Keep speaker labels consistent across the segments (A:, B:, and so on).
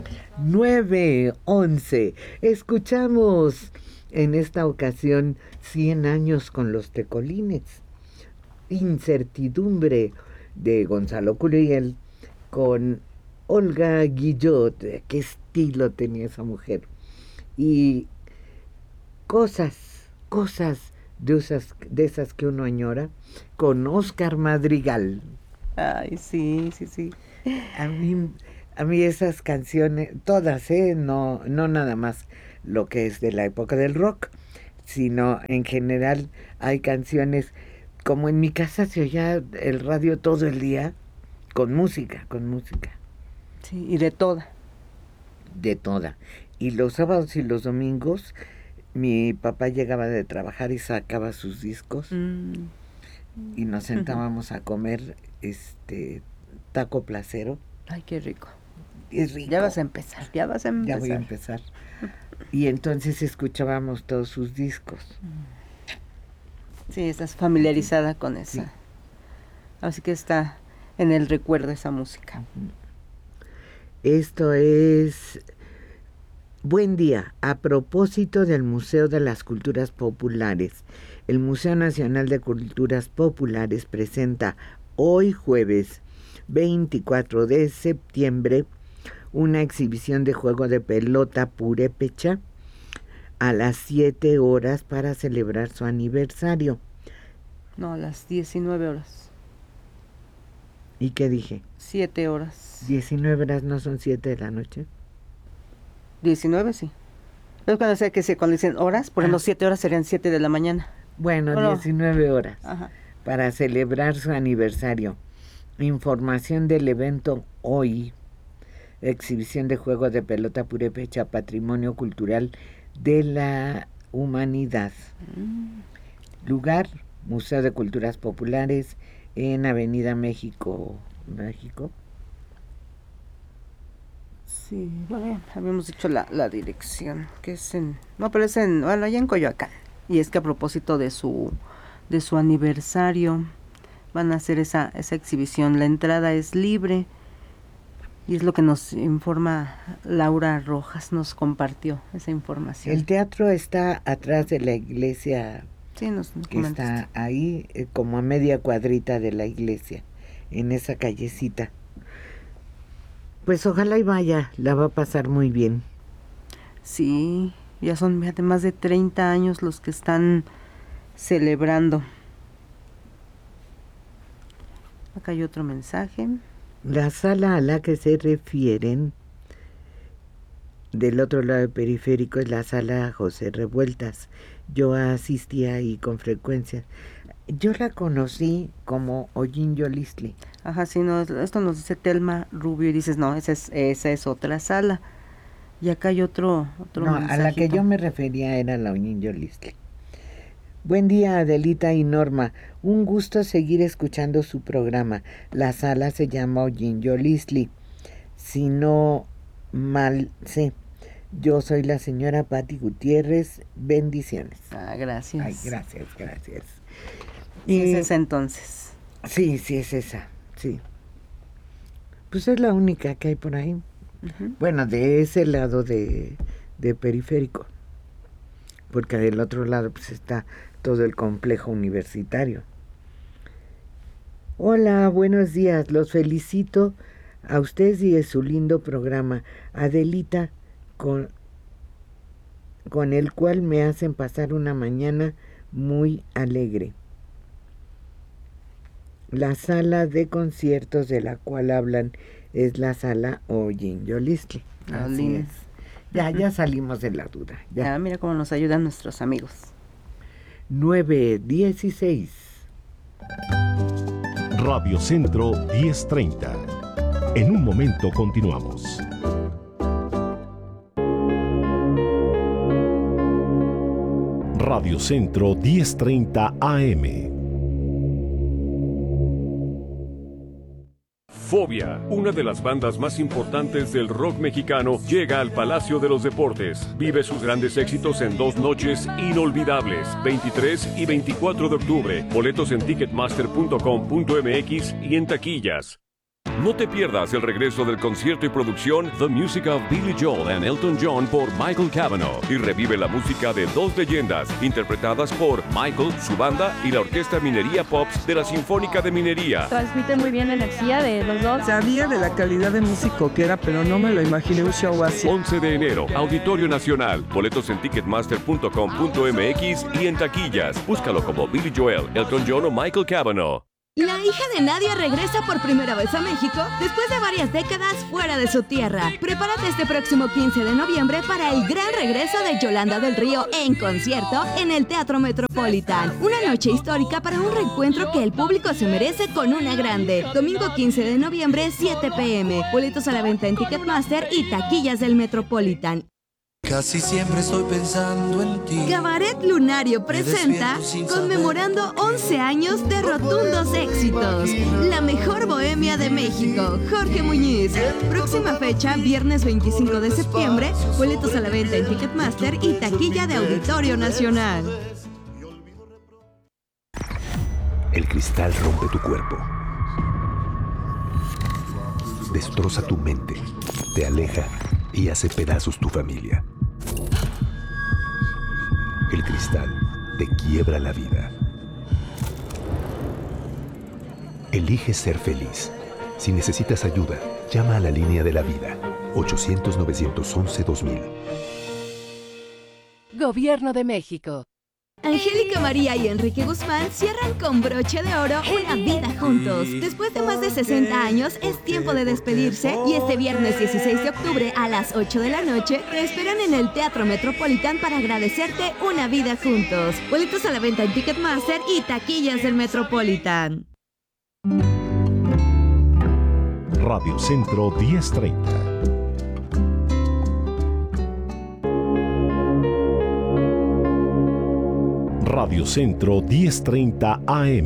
A: 9:11. Escuchamos en esta ocasión 100 años con los tecolines. Incertidumbre de Gonzalo Curiel con Olga Guillot. Qué estilo tenía esa mujer. Y cosas de esas que uno añora con Oscar Madrigal.
B: Ay, sí.
A: A mí esas canciones, todas, no nada más lo que es de la época del rock, sino en general hay canciones, como en mi casa se oía el radio todo el día, con música.
B: Sí, y de toda.
A: De toda. Y los sábados y los domingos, mi papá llegaba de trabajar y sacaba sus discos y nos sentábamos a comer taco placero.
B: Ay, qué rico.
A: Es rico.
B: Ya vas a empezar.
A: Ya voy a empezar. Y entonces escuchábamos todos sus discos.
B: Sí, estás familiarizada con esa. Sí. Así que está en el recuerdo esa música.
A: Esto es Buen Día. A propósito del Museo de las Culturas Populares, el Museo Nacional de Culturas Populares presenta hoy jueves 24 de septiembre una exhibición de juego de pelota purépecha a las 7 horas para celebrar su aniversario.
B: No, a las 19 horas.
A: ¿Y qué dije?
B: 7 horas.
A: 19 horas, ¿no son 7 de la noche?
B: 19, sí. Es cuando sé que cuando dicen horas, por ejemplo, 7 horas serían 7 de la mañana.
A: Bueno, 19 horas.
B: Ajá.
A: Para celebrar su aniversario. Información del evento hoy. Exhibición de juego de pelota purépecha, patrimonio cultural de la humanidad. Lugar, Museo de Culturas Populares, en Avenida México.
B: Sí, bueno, habíamos dicho la dirección, que es allá en Coyoacán. Y es que a propósito de su aniversario, van a hacer esa exhibición. La entrada es libre. Y es lo que nos informa Laura Rojas, nos compartió esa información.
A: El teatro está atrás de la iglesia,
B: sí, nos
A: que está ahí, como a media cuadrita de la iglesia, en esa callecita. Pues ojalá y vaya, la va a pasar muy bien.
B: Sí, ya son más de 30 años los que están celebrando. Acá hay otro mensaje.
A: La sala a la que se refieren del otro lado del periférico es la sala José Revueltas. Yo asistía ahí con frecuencia. Yo la conocí como Ollín Yolistli.
B: Ajá, sí, no, esto nos dice Telma Rubio y dices, no, esa es otra sala. Y acá hay otro
A: no, mensajito. A la que yo me refería era la Ollín Yolistli. Buen día, Adelita y Norma. Un gusto seguir escuchando su programa. La sala se llama Ollín Yolistli. Si no mal sé. Yo soy la señora Patti Gutiérrez. Bendiciones.
B: Ah, gracias.
A: Ay, gracias.
B: Y es esa entonces.
A: Sí, es esa, sí. Pues es la única que hay por ahí. Uh-huh. Bueno, de ese lado de periférico. Porque del otro lado pues está todo el complejo universitario. Hola, buenos días. Los felicito a ustedes y de su lindo programa. Adelita, con el cual me hacen pasar una mañana muy alegre. La sala de conciertos de la cual hablan es la sala Ollín Yolistli. Así es. Ya salimos de la duda.
B: Ya, mira cómo nos ayudan nuestros amigos.
A: 9:16.
C: Radio Centro 1030. En un momento continuamos. Radio Centro 1030 AM.
D: Fobia, una de las bandas más importantes del rock mexicano, llega al Palacio de los Deportes. Vive sus grandes éxitos en 2 noches inolvidables, 23 y 24 de octubre. Boletos en ticketmaster.com.mx y en taquillas. No te pierdas el regreso del concierto y producción The Music of Billy Joel and Elton John por Michael Cavanaugh y revive la música de dos leyendas interpretadas por Michael, su banda y la Orquesta Minería Pops de la Sinfónica de Minería.
E: Transmite muy bien la energía de los dos.
F: Sabía de la calidad de músico que era, pero no me lo imaginé un show así.
D: 11 de enero, Auditorio Nacional. Boletos en ticketmaster.com.mx y en taquillas. Búscalo como Billy Joel, Elton John o Michael Cavanaugh.
G: La hija de Nadia regresa por primera vez a México después de varias décadas fuera de su tierra. Prepárate este próximo 15 de noviembre para el gran regreso de Yolanda del Río en concierto en el Teatro Metropolitan. Una noche histórica para un reencuentro que el público se merece con una grande. Domingo 15 de noviembre, 7 p.m. Boletos a la venta en Ticketmaster y taquillas del Metropolitan.
H: Casi siempre estoy pensando en ti.
G: Cabaret Lunario presenta conmemorando 11 años de rotundos éxitos. La mejor bohemia de México, Jorge Muñiz. Próxima fecha, viernes 25 de septiembre. Boletos a la venta en Ticketmaster y taquilla de Auditorio Nacional.
I: El cristal rompe tu cuerpo. Destroza tu mente. Te aleja y hace pedazos tu familia. El cristal te quiebra la vida. Elige ser feliz. Si necesitas ayuda, llama a la línea de la vida. 800-911-2000.
J: Gobierno de México.
G: Angélica María y Enrique Guzmán cierran con broche de oro una vida juntos. Después de más de 60 años, es tiempo de despedirse y este viernes 16 de octubre a las 8 de la noche te esperan en el Teatro Metropolitan para agradecerte una vida juntos. Boletos a la venta en Ticketmaster y taquillas del Metropolitan.
C: Radio Centro 1030. Radio Centro 1030 AM.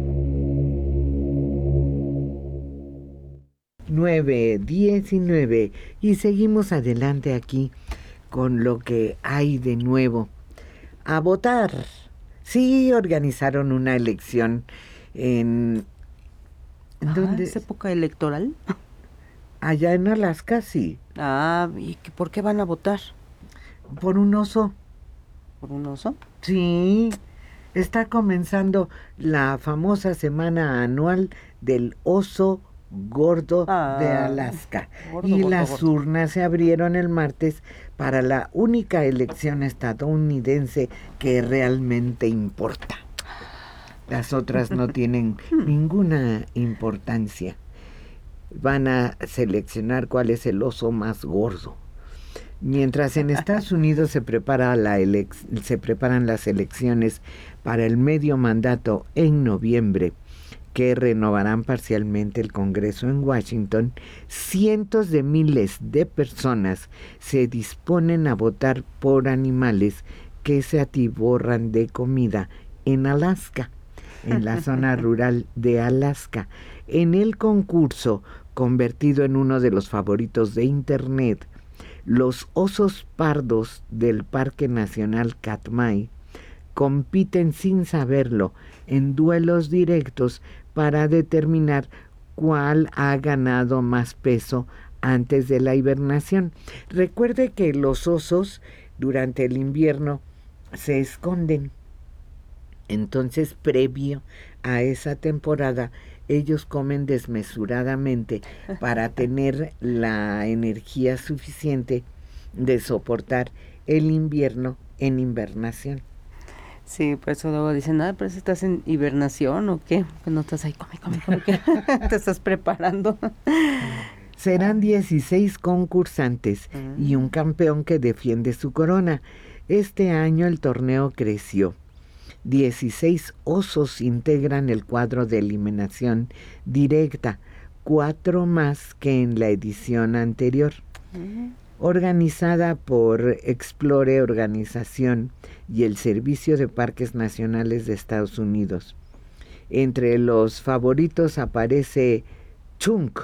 A: 9:19 y seguimos adelante aquí con lo que hay de nuevo. A votar. Sí, organizaron una elección en ¿dónde?
B: ¿Es época electoral?
A: Allá en Alaska, sí.
B: ¿Y por qué van a votar?
A: Por un oso.
B: ¿Por un oso?
A: Sí, está comenzando la famosa semana anual del oso gordo de Alaska. Las urnas se abrieron el martes para la única elección estadounidense que realmente importa. Las otras no tienen ninguna importancia. Van a seleccionar cuál es el oso más gordo. Mientras en Estados Unidos se preparan las elecciones para el medio mandato en noviembre, que renovarán parcialmente el Congreso en Washington, cientos de miles de personas se disponen a votar por animales que se atiborran de comida en Alaska, en la zona rural de Alaska. En el concurso, convertido en uno de los favoritos de Internet, los osos pardos del Parque Nacional Katmai compiten sin saberlo en duelos directos para determinar cuál ha ganado más peso antes de la hibernación. Recuerde que los osos durante el invierno se esconden. Entonces, previo a esa temporada, ellos comen desmesuradamente para tener la energía suficiente de soportar el invierno en hibernación.
B: Sí, por eso luego dicen, pero si estás en hibernación o qué, que no estás ahí, come, ¿qué? Te estás preparando.
A: Serán 16 concursantes y un campeón que defiende su corona. Este año el torneo creció. 16 osos integran el cuadro de eliminación directa, 4 más que en la edición anterior. Organizada por Explore Organización y el Servicio de Parques Nacionales de Estados Unidos. Entre los favoritos aparece Chunk,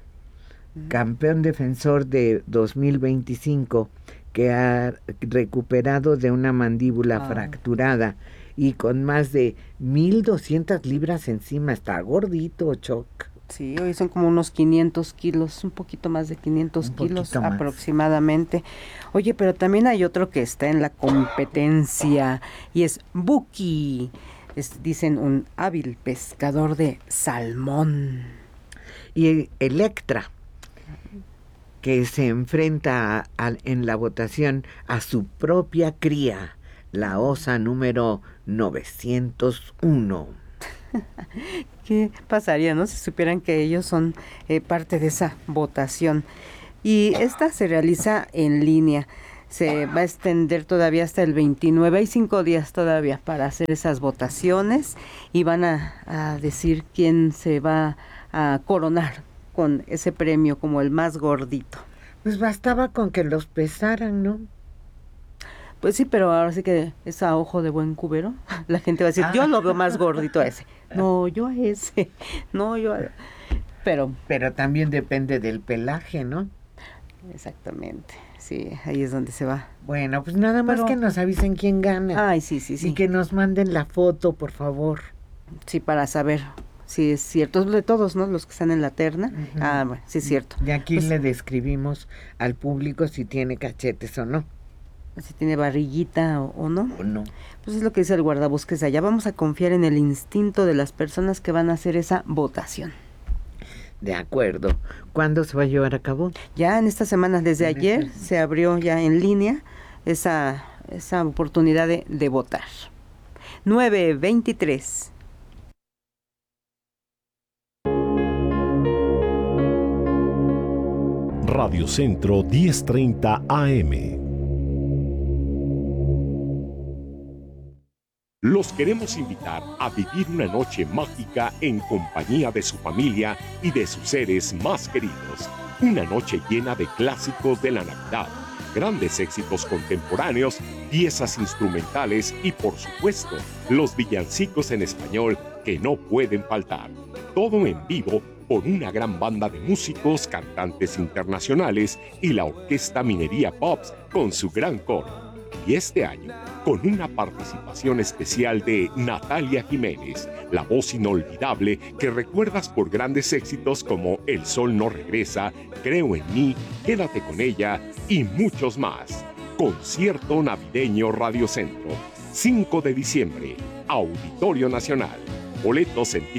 A: campeón defensor de 2025, que ha recuperado de una mandíbula fracturada y con más de 1,200 libras encima. Está gordito, Chuck.
B: Sí, hoy son como unos 500 kilos, un poquito más de 500 kilos aproximadamente. Oye, pero también hay otro que está en la competencia y es Buki. Dicen un hábil pescador de salmón.
A: Y Electra, que se enfrenta en la votación a su propia cría, la osa número 901.
B: ¿Qué pasaría, no? Si supieran que ellos son parte de esa votación. Y esta se realiza en línea. Se va a extender todavía hasta el 29. Hay 5 días todavía para hacer esas votaciones y van a decir quién se va a coronar con ese premio como el más gordito.
A: Pues bastaba con que los pesaran, ¿no?
B: Pues sí, pero ahora sí que es a ojo de buen cubero. La gente va a decir, yo lo veo más gordito a ese. No, yo a ese. No, yo a... Pero
A: también depende del pelaje, ¿no?
B: Exactamente. Sí, ahí es donde se va.
A: Bueno, pues nada más que nos avisen quién gana.
B: Ay, sí.
A: Y que nos manden la foto, por favor.
B: Sí, para saber si es cierto. De todos, ¿no? Los que están en la terna. Uh-huh. Ah, bueno, sí es cierto.
A: Y aquí pues, le describimos al público si tiene cachetes o no.
B: Si tiene barriguita o no.
A: O no.
B: Pues es lo que dice el guardabosques allá. Vamos a confiar en el instinto de las personas que van a hacer esa votación.
A: De acuerdo. ¿Cuándo se va a llevar a cabo?
B: Ya en esta semana, desde ayer, se abrió ya en línea esa oportunidad de votar. 9:23.
C: Radio Centro 1030 AM.
J: Los queremos invitar a vivir una noche mágica en compañía de su familia y de sus seres más queridos. Una noche llena de clásicos de la Navidad, grandes éxitos contemporáneos, piezas instrumentales y, por supuesto, los villancicos en español que no pueden faltar. Todo en vivo por una gran banda de músicos, cantantes internacionales y la Orquesta Minería Pops con su gran coro. Y este año, con una participación especial de Natalia Jiménez, la voz inolvidable que recuerdas por grandes éxitos como El Sol No Regresa, Creo en Mí, Quédate con Ella y muchos más. Concierto Navideño Radio Centro, 5 de diciembre, Auditorio Nacional. Boletos en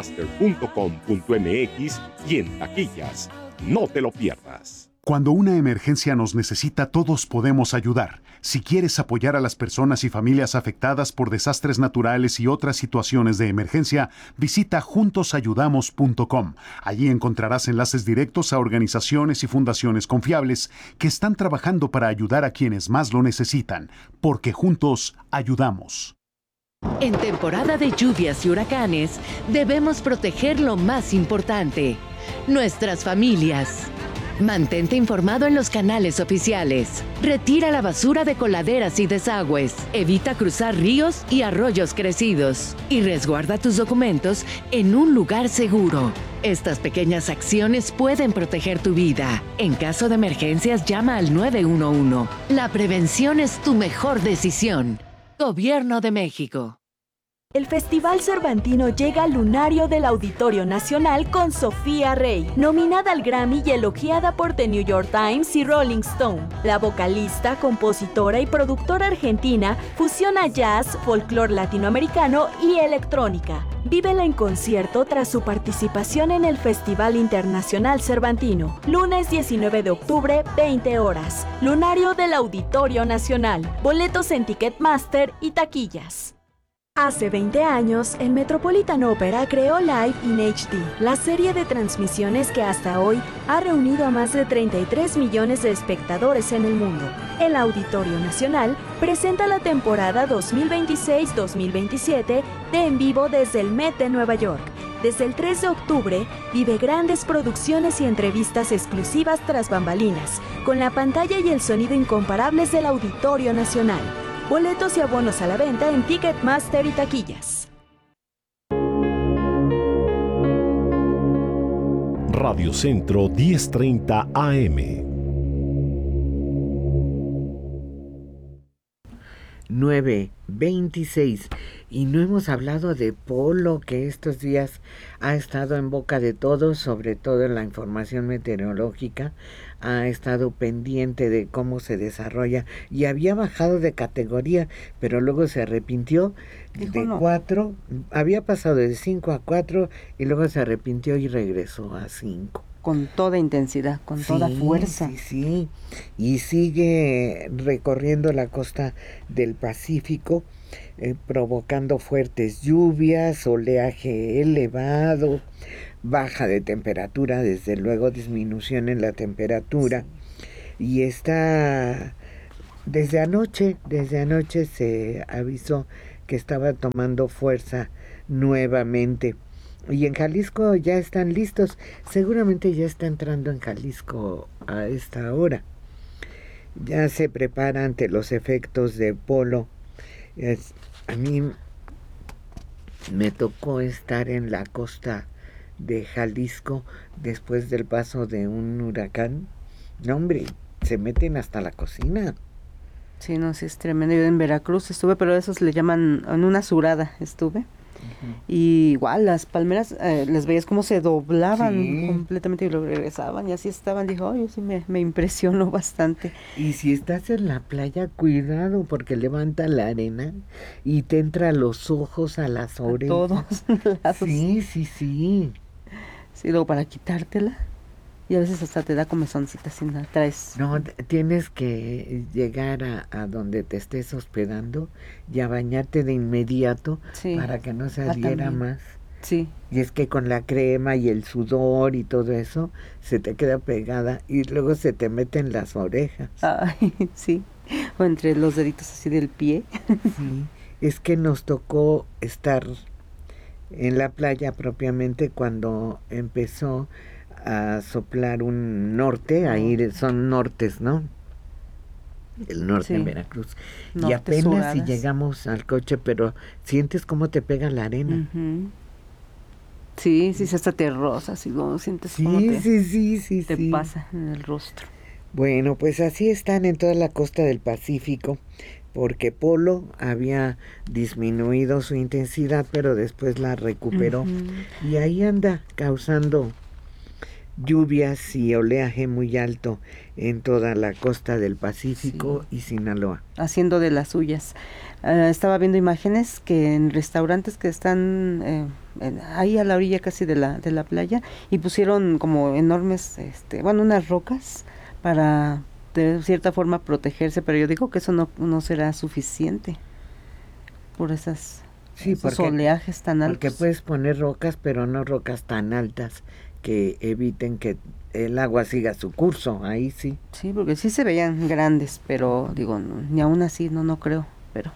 J: ticketmaster.com.mx y en taquillas. No te lo pierdas.
K: Cuando una emergencia nos necesita, todos podemos ayudar. Si quieres apoyar a las personas y familias afectadas por desastres naturales y otras situaciones de emergencia, visita juntosayudamos.com. Allí encontrarás enlaces directos a organizaciones y fundaciones confiables que están trabajando para ayudar a quienes más lo necesitan, porque juntos ayudamos.
L: En temporada de lluvias y huracanes, debemos proteger lo más importante: nuestras familias. Mantente informado en los canales oficiales. Retira la basura de coladeras y desagües. Evita cruzar ríos y arroyos crecidos. Y resguarda tus documentos en un lugar seguro. Estas pequeñas acciones pueden proteger tu vida. En caso de emergencias, llama al 911. La prevención es tu mejor decisión. Gobierno de México.
G: El Festival Cervantino llega al lunario del Auditorio Nacional con Sofía Rey, nominada al Grammy y elogiada por The New York Times y Rolling Stone. La vocalista, compositora y productora argentina fusiona jazz, folclore latinoamericano y electrónica. Vívela en concierto tras su participación en el Festival Internacional Cervantino. Lunes 19 de octubre, 20 horas. Lunario del Auditorio Nacional. Boletos en Ticketmaster y taquillas. Hace 20 años, el Metropolitan Opera creó Live in HD, la serie de transmisiones que hasta hoy ha reunido a más de 33 millones de espectadores en el mundo. El Auditorio Nacional presenta la temporada 2026-2027 de En Vivo desde el Met de Nueva York. Desde el 3 de octubre, vive grandes producciones y entrevistas exclusivas tras bambalinas, con la pantalla y el sonido incomparables del Auditorio Nacional. Boletos y abonos a la venta en Ticketmaster y taquillas.
C: Radio Centro 1030 AM.
A: 9:26. Y no hemos hablado de Polo, que estos días ha estado en boca de todos, sobre todo en la información meteorológica. Ha estado pendiente de cómo se desarrolla y había bajado de categoría, pero luego se arrepintió. De 4, había pasado de 5 a 4 y luego se arrepintió y regresó a 5.
B: Con toda intensidad, con toda fuerza.
A: Sí, y sigue recorriendo la costa del Pacífico, provocando fuertes lluvias, oleaje elevado, baja de temperatura, desde luego disminución en la temperatura, y está desde anoche se avisó que estaba tomando fuerza nuevamente. Y en Jalisco ya están listos, seguramente ya está entrando en Jalisco a esta hora. Ya se prepara ante los efectos de Polo. A mí me tocó estar en la costa de Jalisco después del paso de un huracán. No, hombre, se meten hasta la cocina.
B: Sí, no, sí, es tremendo. Yo en Veracruz estuve, pero esos le llaman, en una surada estuve. Y igual las palmeras les veías cómo se doblaban completamente y lo regresaban y así estaban. Dijo, yo sí me impresionó bastante.
A: Y si estás en la playa, cuidado, porque levanta la arena y te entra a los ojos, a las orejas.
B: A todos lados.
A: Sí.
B: Sí, luego para quitártela. Y a veces hasta te da comezoncita si no traes.
A: No, tienes que llegar a donde te estés hospedando y a bañarte de inmediato para que no se adhiera más.
B: Sí.
A: Y es que con la crema y el sudor y todo eso se te queda pegada y luego se te mete en las orejas.
B: Ay, sí. O entre los deditos así del pie.
A: Sí. Es que nos tocó estar en la playa propiamente cuando empezó a soplar un norte, ahí son nortes, ¿no? El norte en Veracruz. Norte, y apenas suradas. Si llegamos al coche, pero sientes cómo te pega la arena.
B: Sí, hasta te rozas y luego sientes cómo te pasa en el rostro.
A: Bueno, pues así están en toda la costa del Pacífico, porque Polo había disminuido su intensidad, pero después la recuperó. Y ahí anda causando lluvias y oleaje muy alto en toda la costa del Pacífico y Sinaloa.
B: Haciendo de las suyas. Estaba viendo imágenes que en restaurantes que están ahí a la orilla casi de la playa y pusieron como enormes, unas rocas para de cierta forma protegerse, pero yo digo que eso no será suficiente por esos oleajes tan altos.
A: Porque puedes poner rocas, pero no rocas tan altas que eviten que el agua siga su curso, ahí sí.
B: Sí, porque sí se veían grandes, pero digo, ni aún así, no creo, pero...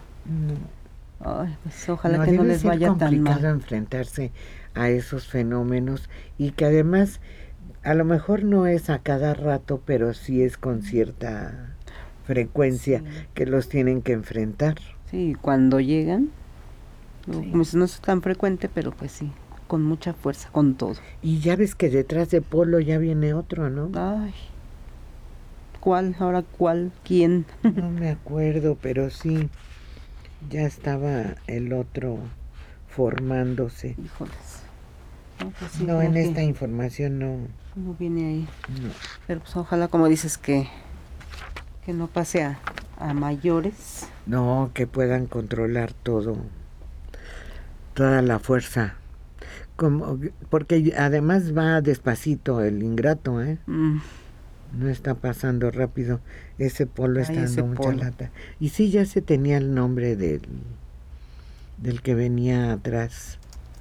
B: Ay, pues ojalá que no les vaya tan mal.
A: Es complicado enfrentarse a esos fenómenos y que además, a lo mejor no es a cada rato, pero sí es con cierta frecuencia que los tienen que enfrentar.
B: Sí, cuando llegan, como no es tan frecuente, pero pues sí. Con mucha fuerza, con todo.
A: Y ya ves que detrás de Polo ya viene otro, ¿no?
B: Ay, ¿cuál? ¿Ahora cuál? ¿Quién?
A: No me acuerdo, pero sí, ya estaba el otro formándose.
B: Híjoles. No, pues sí,
A: en esta información no
B: viene ahí.
A: No.
B: Pero pues ojalá, como dices, que no pase a mayores.
A: No, que puedan controlar toda la fuerza. Porque además va despacito el ingrato, no está pasando rápido. Ese Polo está dando mucha lata. Y sí, ya se tenía el nombre del que venía atrás.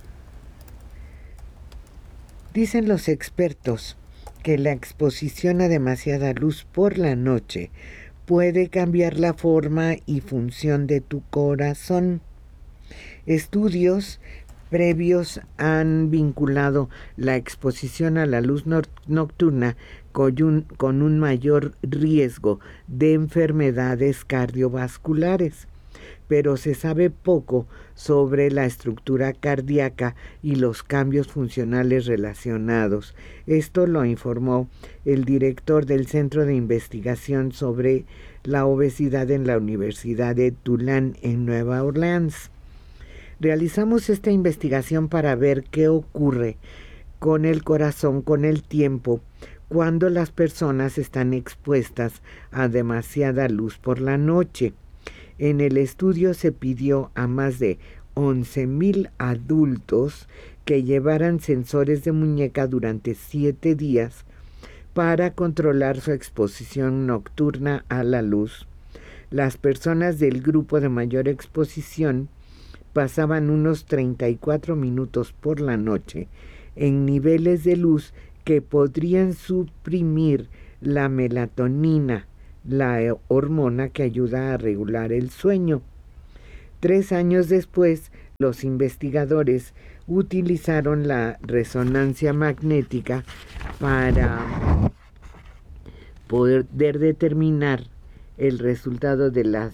A: Dicen los expertos que la exposición a demasiada luz por la noche puede cambiar la forma y función de tu corazón. Estudios previos han vinculado la exposición a la luz nocturna con un mayor riesgo de enfermedades cardiovasculares, pero se sabe poco sobre la estructura cardíaca y los cambios funcionales relacionados. Esto lo informó el director del Centro de Investigación sobre la Obesidad en la Universidad de Tulane en Nueva Orleans. Realizamos esta investigación para ver qué ocurre con el corazón con el tiempo cuando las personas están expuestas a demasiada luz por la noche. En el estudio se pidió a más de 11,000 adultos que llevaran sensores de muñeca durante 7 días para controlar su exposición nocturna a la luz. Las personas del grupo de mayor exposición pasaban unos 34 minutos por la noche en niveles de luz que podrían suprimir la melatonina, la hormona que ayuda a regular el sueño. 3 años después, los investigadores utilizaron la resonancia magnética para poder determinar el resultado de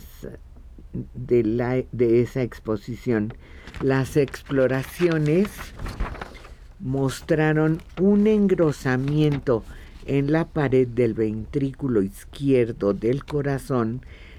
A: esa exposición. Las exploraciones mostraron un engrosamiento en la pared del ventrículo izquierdo del corazón